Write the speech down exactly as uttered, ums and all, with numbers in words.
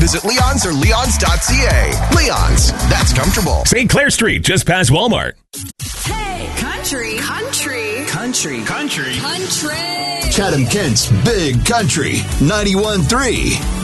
Visit Leon's or leons dot c a. Leon's, that's comfortable. Saint Clair Street, just past Walmart. Hey, country, country, Country. Country. country. Chatham Kent's Big Country, ninety-one point three